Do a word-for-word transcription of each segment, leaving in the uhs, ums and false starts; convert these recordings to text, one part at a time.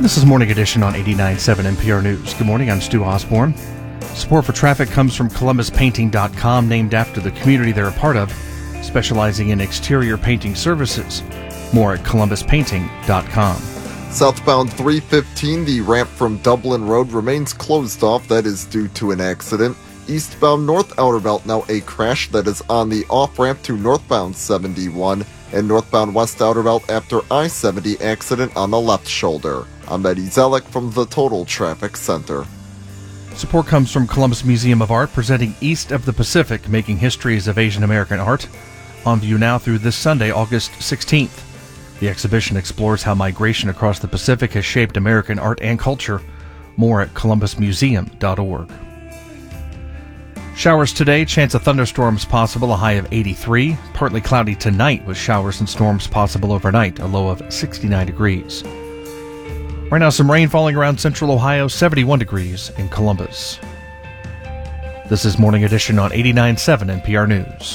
This is Morning Edition on eighty-nine point seven N P R News. Good morning, I'm Stu Osborne. Support for traffic comes from Columbus Painting dot com, named after the community they're a part of, specializing in exterior painting services. More at Columbus Painting dot com. Southbound three fifteen, the ramp from Dublin Road remains closed off. That is due to an accident. Eastbound North Outer Belt, now a crash that is on the off-ramp to northbound seventy-one. And northbound West Outer Belt after I seventy accident on the left shoulder. I'm Eddie Zellick from the Total Traffic Center. Support comes from Columbus Museum of Art, presenting East of the Pacific, Making Histories of Asian American Art. On view now through this Sunday, August sixteenth. The exhibition explores how migration across the Pacific has shaped American art and culture. More at columbus museum dot org. Showers today, chance of thunderstorms possible, a high of eighty-three. Partly cloudy tonight with showers and storms possible overnight, a low of sixty-nine degrees. Right now, some rain falling around central Ohio, seventy-one degrees in Columbus. This is Morning Edition on eighty-nine point seven N P R News.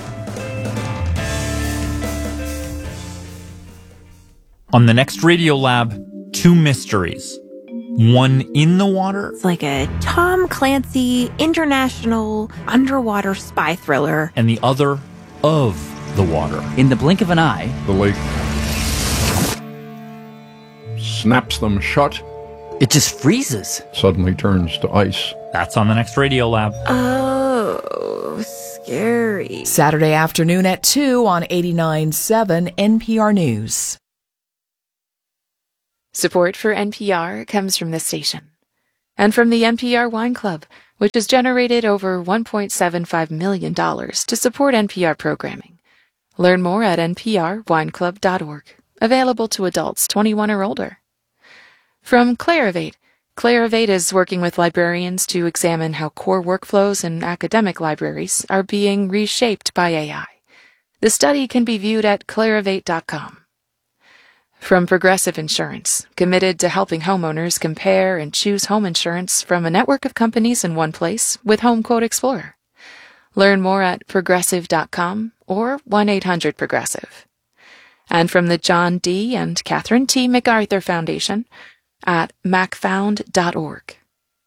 On the next Radio Lab, two mysteries. One in the water. It's like a Tom Clancy international underwater spy thriller. And the other of the water. In the blink of an eye, the lake snaps them shut. It just freezes. Suddenly turns to ice. That's on the next Radio Lab. Oh, scary. Saturday afternoon at two on eighty-nine point seven N P R News. Support for N P R comes from this station and from the N P R Wine Club, which has generated over one point seven five million dollars to support N P R programming. Learn more at N P R wine club dot org. Available to adults twenty-one or older. From Clarivate. Clarivate is working with librarians to examine how core workflows in academic libraries are being reshaped by A I. The study can be viewed at clarivate dot com. From Progressive Insurance, committed to helping homeowners compare and choose home insurance from a network of companies in one place with Home Quote Explorer. Learn more at progressive dot com or one eight hundred progressive. And from the John D. and Catherine T. MacArthur Foundation at mac found dot org.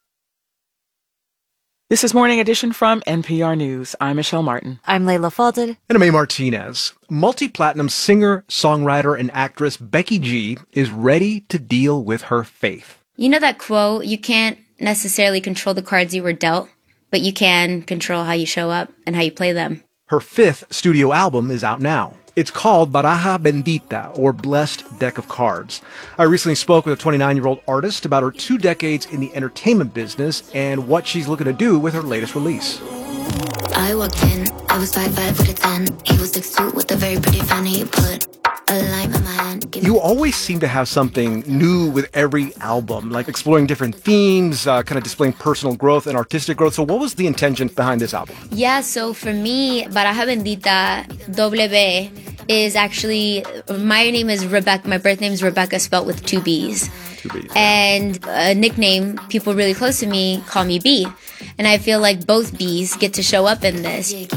This is Morning Edition from N P R News. I'm Michelle Martin. I'm Layla Falded. And I'm A. Martinez. Multi-platinum singer, songwriter, and actress Becky G is ready to deal with her faith. You know that quote, you can't necessarily control the cards you were dealt, but you can control how you show up and how you play them. Her fifth studio album is out now. It's called Baraja Bendita, or Blessed Deck of Cards. I recently spoke with a twenty-nine-year-old artist about her two decades in the entertainment business and what she's looking to do with her latest release. I walked in, I was five five with a ten. He was six two with a very pretty fan. He put a lime in my hand. You always seem to have something new with every album, like exploring different themes, uh, kind of displaying personal growth and artistic growth. So what was the intention behind this album? Yeah, so for me, Baraja Bendita, W, is actually, my name is Rebecca, my birth name is Rebecca, spelled with two B's. Two B's. And a nickname, people really close to me call me B. And I feel like both B's get to show up in this.